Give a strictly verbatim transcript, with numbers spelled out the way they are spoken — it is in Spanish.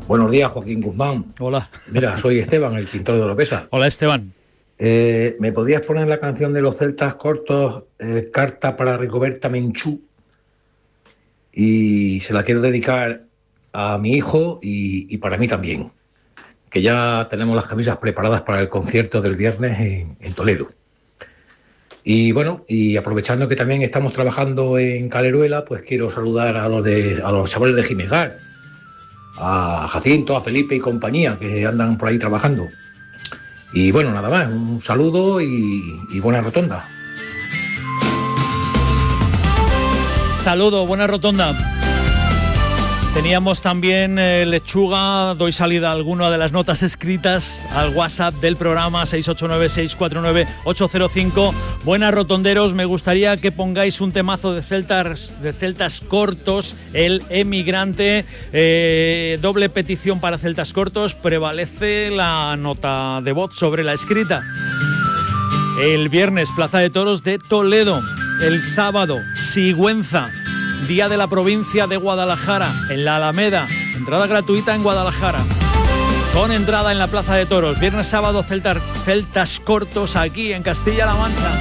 Buenos días, Joaquín Guzmán. Hola. Mira, soy Esteban, el pintor de Oropesa. Hola, Esteban. Eh, ¿Me podías poner la canción de los celtas cortos, eh, Carta para Rigoberta Menchú? Y se la quiero dedicar a mi hijo y, y para mí también, que ya tenemos las camisas preparadas para el concierto del viernes en, en Toledo. Y bueno, y aprovechando que también estamos trabajando en Caleruela, pues quiero saludar a los, de, a los chavales de Gimegar, a Jacinto, a Felipe y compañía, que andan por ahí trabajando. Y bueno, nada más, un saludo y, y buena rotonda. Saludo, buena rotonda. Teníamos también eh, lechuga, doy salida a alguna de las notas escritas al WhatsApp del programa seis ocho nueve, seis cuatro nueve, ocho cero cinco. Buenas rotonderos, me gustaría que pongáis un temazo de celtas, de celtas cortos, El Emigrante, eh, doble petición para celtas cortos, prevalece la nota de voz sobre la escrita. El viernes, Plaza de Toros de Toledo. El sábado, Sigüenza, Día de la Provincia de Guadalajara, en la Alameda, entrada gratuita en Guadalajara, con entrada en la Plaza de Toros. Viernes, sábado, celtas, celtas cortos aquí en Castilla-La Mancha.